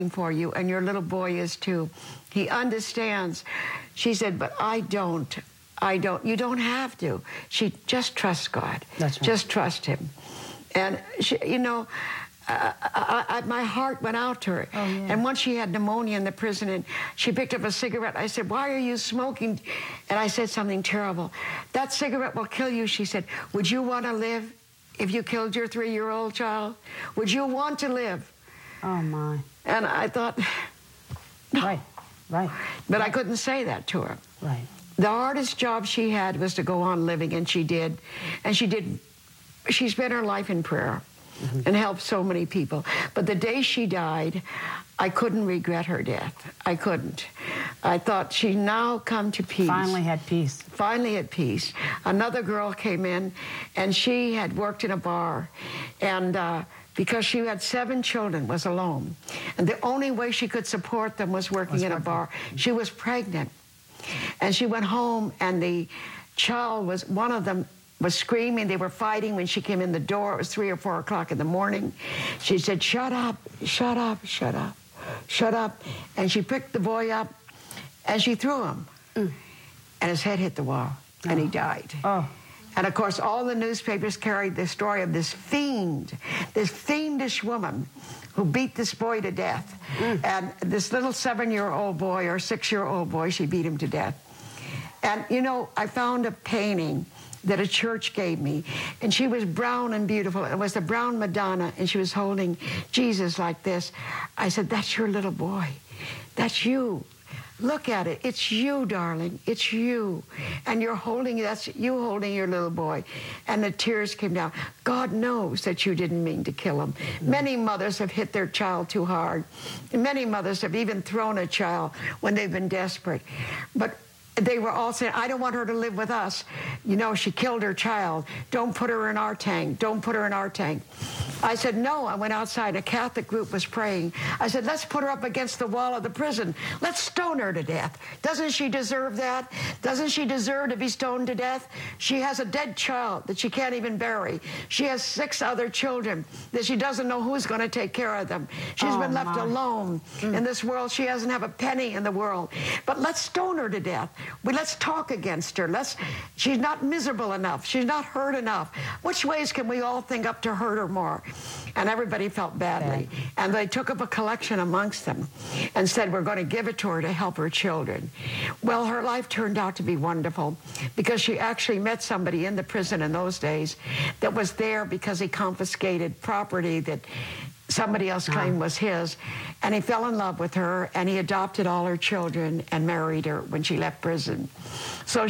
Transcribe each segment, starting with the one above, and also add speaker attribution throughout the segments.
Speaker 1: for you, and your little boy is too. He understands. She said, but I don't. You don't have to. She just trusts God.
Speaker 2: That's right.
Speaker 1: Just trust him. And she, you know, my heart went out to her.
Speaker 2: Oh, yeah.
Speaker 1: And once she had pneumonia in the prison, and she picked up a cigarette. I said, why are you smoking? And I said something terrible. That cigarette will kill you, she said. Would you want to live if you killed your 3-year-old child? Would you want to live?
Speaker 2: Oh, my.
Speaker 1: And I thought, no.
Speaker 2: Right.
Speaker 1: But I couldn't say that to her.
Speaker 2: Right.
Speaker 1: The hardest job she had was to go on living, and she did. And she spent her life in prayer and helped so many people. But the day she died, I couldn't regret her death. I couldn't. I thought she'd now come to peace.
Speaker 2: Finally had peace.
Speaker 1: Finally at peace. Another girl came in, and she had worked in a bar. And because she had 7 children, was alone. And the only way she could support them was working in a bar. She was pregnant. And she went home, and the child was, one of them was screaming. They were fighting when she came in the door. It was 3 or 4 o'clock in the morning. She said, shut up, shut up, shut up, shut up. And she picked the boy up, and she threw him. And his head hit the wall, and he died.
Speaker 2: Oh.
Speaker 1: And, of course, all the newspapers carried the story of this fiend, this fiendish woman who beat this boy to death. And this little 7-year-old boy or 6-year-old boy, she beat him to death. And, you know, I found a painting that a church gave me, and she was brown and beautiful. It was the brown Madonna, and she was holding Jesus like this. I said, that's your little boy. That's you. Look at it. It's you, darling. It's you. And you're holding, that's you holding your little boy. And the tears came down. God knows that you didn't mean to kill him. Many mothers have hit their child too hard. And many mothers have even thrown a child when they've been desperate. But they were all saying, I don't want her to live with us. You know, she killed her child. Don't put her in our tank. Don't put her in our tank. I said, no. I went outside. A Catholic group was praying. I said, let's put her up against the wall of the prison. Let's stone her to death. Doesn't she deserve that? Doesn't she deserve to be stoned to death? She has a dead child that she can't even bury. She has 6 other children that she doesn't know who's going to take care of them. She's been left alone in this world. She doesn't have a penny in the world. But let's stone her to death. Let's talk against her. She's not miserable enough. She's not hurt enough. Which ways can we all think up to hurt her more? And everybody felt badly. And they took up a collection amongst them and said, we're going to give it to her to help her children. Well, her life turned out to be wonderful because she actually met somebody in the prison in those days that was there because he confiscated property that somebody else claimed was his, and he fell in love with her, and he adopted all her children and married her when she left prison. So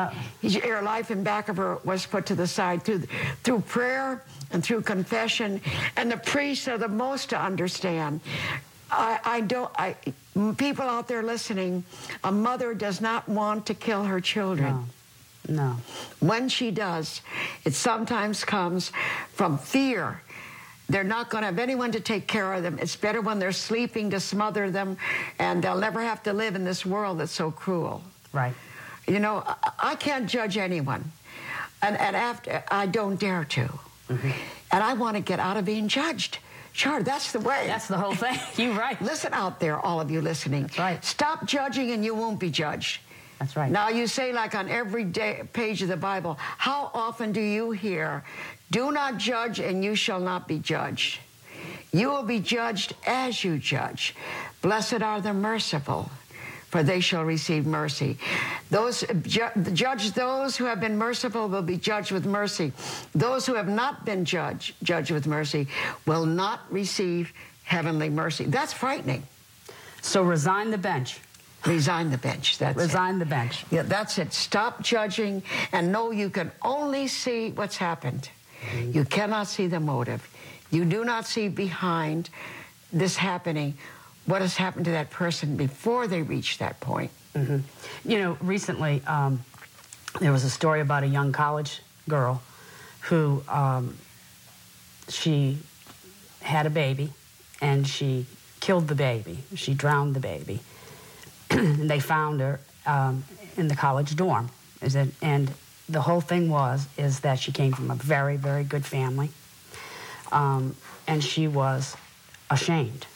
Speaker 1: her life in back of her was put to the side through prayer and through confession, and the priests are the most to understand. People out there listening, a mother does not want to kill her children.
Speaker 2: No.
Speaker 1: When she does, it sometimes comes from fear. They're not going to have anyone to take care of them. It's better when they're sleeping to smother them, and they'll never have to live in this world that's so cruel.
Speaker 2: Right.
Speaker 1: You know, I can't judge anyone, and after I don't dare to. And I want to get out of being judged. Sure, that's the way.
Speaker 2: That's the whole thing. You're right.
Speaker 1: Listen out there, all of you listening.
Speaker 2: That's right.
Speaker 1: Stop judging and you won't be judged.
Speaker 2: That's right.
Speaker 1: Now you say, like on every page of the Bible, how often do you hear, do not judge and you shall not be judged. You will be judged as you judge. Blessed are the merciful, for they shall receive mercy. Judge those who have been merciful will be judged with mercy. Those who have not been judged with mercy will not receive heavenly mercy. That's frightening.
Speaker 2: So resign the bench.
Speaker 1: Resign the bench. That's
Speaker 2: Resign the bench.
Speaker 1: Yeah, that's it. Stop judging and know you can only see what's happened. You cannot see the motive. You do not see behind this happening what has happened to that person before they reach that point.
Speaker 2: You know, recently there was a story about a young college girl who she had a baby and she killed the baby. She drowned the baby. And they found her in the college dorm. And the whole thing is that she came from a very, very good family. And she was ashamed.